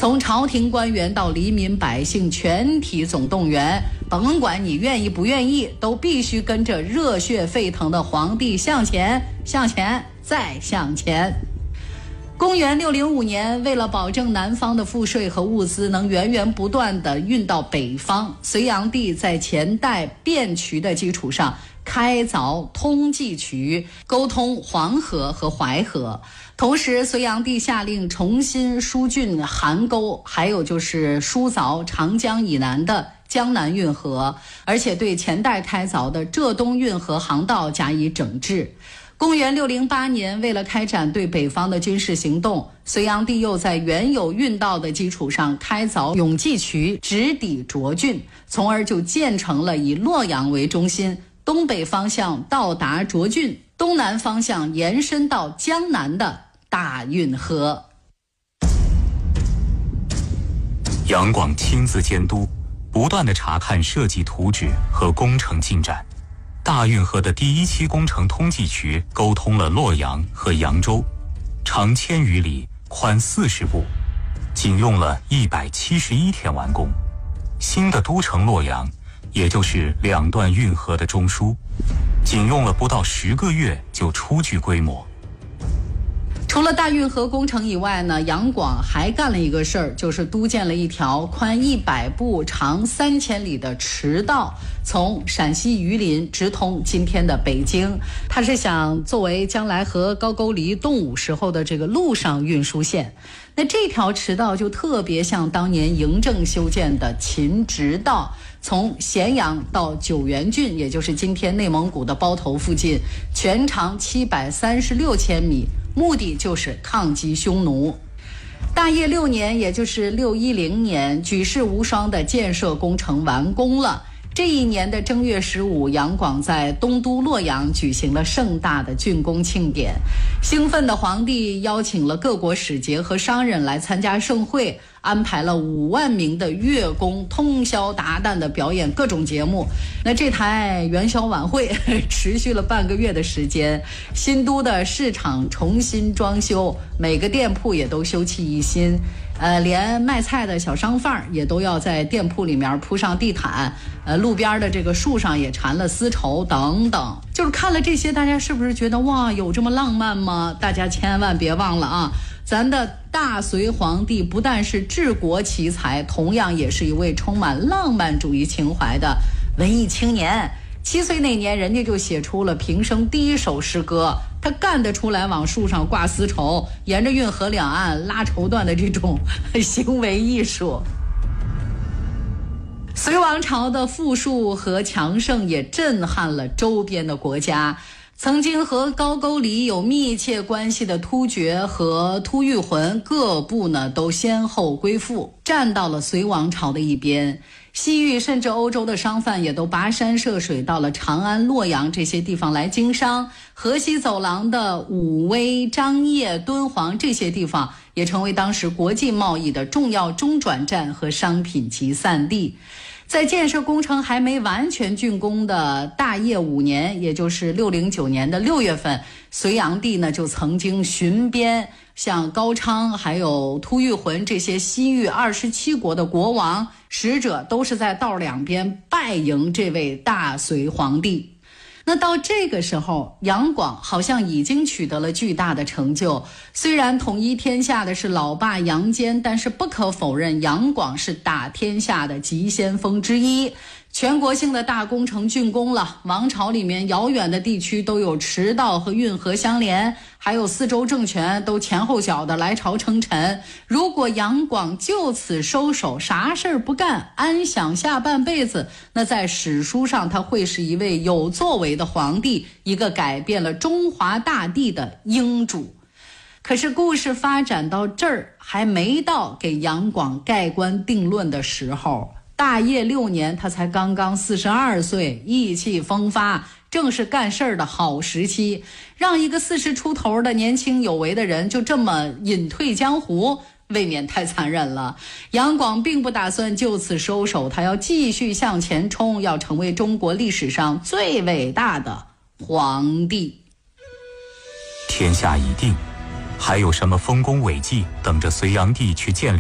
从朝廷官员到黎民百姓，全体总动员，甭管你愿意不愿意，都必须跟着热血沸腾的皇帝向前，向前，再向前。公元605年，为了保证南方的赋税和物资能源源不断地运到北方，隋炀帝在前代汴渠的基础上开凿通济渠，沟通黄河和淮河。同时，隋炀帝下令重新疏浚邗沟，还有就是疏凿长江以南的江南运河，而且对前代开凿的浙东运河航道加以整治。公元608年，为了开展对北方的军事行动，隋炀帝又在原有运道的基础上开凿永济渠，直抵涿郡，从而就建成了以洛阳为中心，东北方向到达涿郡，东南方向延伸到江南的大运河。 杨广亲自监督，不断地查看设计图纸和工程进展。大运河的第一期工程通济渠沟通了洛阳和扬州，长1000余里，宽40步，仅用了171天完工。新的都城洛阳，也就是2段运河的中枢，仅用了不到10个月就初具规模。 除了大运河工程以外呢，杨广还干了一个事儿，就是督建了一条宽100步、长3000里的驰道，从陕西榆林直通今天的北京。他是想作为将来和高句丽动武时候的这个陆上运输线。那这条驰道就特别像当年嬴政修建的秦直道，从咸阳到九原郡，也就是今天内蒙古的包头附近，全长736千米，目的就是抗击匈奴。大业6年，也就是610年，举世无双的建设工程完工了。这一年的正月15，杨广在东都洛阳举行了盛大的竣工庆典。兴奋的皇帝邀请了各国使节和商人来参加盛会，安排了5万名的乐工通宵达旦地表演各种节目。那这台元宵晚会持续了半个月的时间，新都的市场重新装修，每个店铺也都修葺一新。连卖菜的小商贩也都要在店铺里面铺上地毯，路边的这个树上也缠了丝绸等等。就是看了这些，大家是不是觉得哇，有这么浪漫吗？大家千万别忘了啊，咱的大隋皇帝不但是治国奇才，同样也是一位充满浪漫主义情怀的文艺青年。7岁那年，人家就写出了平生第一首诗歌，他干得出来往树上挂丝绸，沿着运河两岸拉绸缎的这种行为艺术。隋王朝的富庶和强盛也震撼了周边的国家。曾经和高句丽有密切关系的突厥和突厥浑各部呢，都先后归附，站到了隋王朝的一边。西域甚至欧洲的商贩也都跋山涉水到了长安、洛阳这些地方来经商。河西走廊的武威、张掖、敦煌这些地方也成为当时国际贸易的重要中转站和商品集散地。在建设工程还没完全竣工的大业5年，也就是609年的6月份，隋炀帝呢就曾经巡边，向高昌还有突厥浑这些西域27国的国王使者，都是在道两边拜迎这位大隋皇帝。那到这个时候，杨广好像已经取得了巨大的成就。虽然统一天下的是老爸杨坚，但是不可否认，杨广是打天下的急先锋之一。全国性的大工程竣工了，王朝里面遥远的地区都有驰道和运河相连，还有四周政权都前后脚的来朝称臣。如果杨广就此收手，啥事儿不干，安享下半辈子，那在史书上他会是一位有作为的皇帝，一个改变了中华大地的英主。可是故事发展到这儿，还没到给杨广盖棺定论的时候。大业6年，他才刚刚42岁，意气风发，正是干事儿的好时期。让一个40出头的年轻有为的人就这么隐退江湖，未免太残忍了。杨广并不打算就此收手，他要继续向前冲，要成为中国历史上最伟大的皇帝。 天下已定，还有什么丰功伟绩等着隋炀帝去建立？